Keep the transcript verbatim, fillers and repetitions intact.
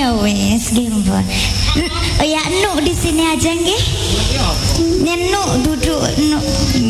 ya wes gimbal. Oh ya, Nu di sini aja nggih. Nen Nu duduk Nu